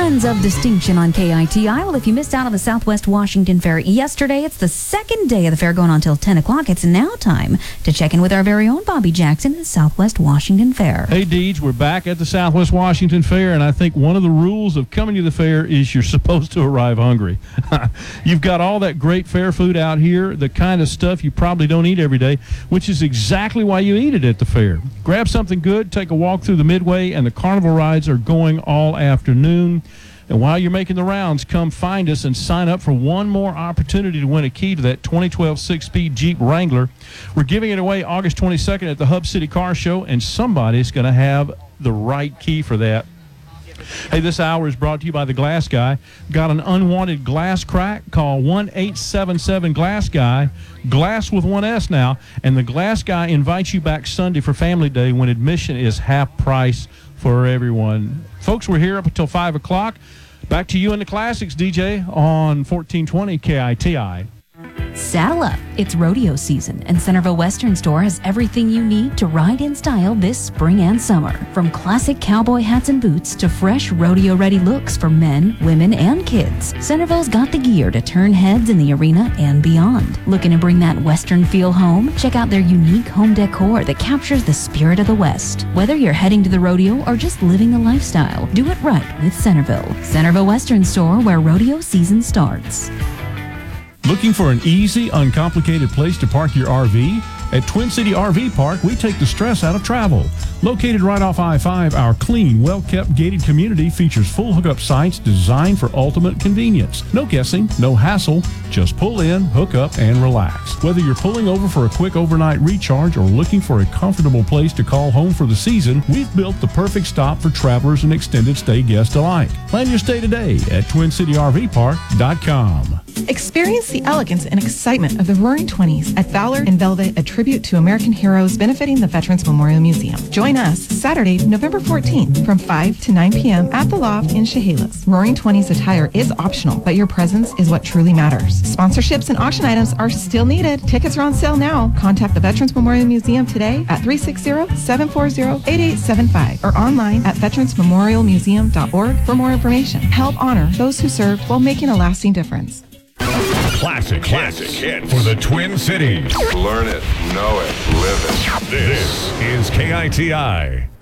Tons of distinction on KITI. Well, if you missed out on the Southwest Washington Fair yesterday, it's the second day of the fair going on until 10 o'clock. It's now time to check in with our very own Bobby Jackson at the Southwest Washington Fair. Hey, Deej, we're back at the Southwest Washington Fair, and I think one of the rules of coming to the fair is you're supposed to arrive hungry. You've got all that great fair food out here, the kind of stuff you probably don't eat every day, which is exactly why you eat it at the fair. Grab something good, take a walk through the Midway, and the carnival rides are going all afternoon. And while you're making the rounds, come find us and sign up for one more opportunity to win a key to that 2012 six-speed Jeep Wrangler. We're giving it away August 22nd at the Hub City Car Show, and somebody's going to have the right key for that. Hey, this hour is brought to you by the Glass Guy. Got an unwanted glass crack? Call 1-877-GLASS-GUY. Glass with one S now. And the Glass Guy invites you back Sunday for Family Day when admission is half price for everyone. Folks, we're here up until 5 o'clock. Back to you in the classics, DJ, on 1420 KITI. Saddle up. It's rodeo season, and Centerville Western Store has everything you need to ride in style this spring and summer. From classic cowboy hats and boots to fresh rodeo-ready looks for men, women, and kids, Centerville's got the gear to turn heads in the arena and beyond. Looking to bring that Western feel home? Check out their unique home decor that captures the spirit of the West. Whether you're heading to the rodeo or just living the lifestyle, do it right with Centerville. Centerville Western Store, where rodeo season starts. Looking for an easy, uncomplicated place to park your RV? At Twin City RV Park, we take the stress out of travel. Located right off I-5, our clean, well-kept gated community features full hookup sites designed for ultimate convenience. No guessing, no hassle, just pull in, hook up, and relax. Whether you're pulling over for a quick overnight recharge or looking for a comfortable place to call home for the season, we've built the perfect stop for travelers and extended stay guests alike. Plan your stay today at TwinCityRVPark.com. Experience the elegance and excitement of the Roaring Twenties at Valor in Velvet, a tribute to American heroes benefiting the Veterans Memorial Museum. Join us Saturday, November 14th from 5 to 9 p.m. at the Loft in Chehalis. Roaring Twenties attire is optional, but your presence is what truly matters. Sponsorships and auction items are still needed. Tickets are on sale now. Contact the Veterans Memorial Museum today at 360-740-8875 or online at veteransmemorialmuseum.org for more information. Help honor those who served while making a lasting difference. Classic hit for the Twin Cities. Learn it, know it, live it. This is KITI.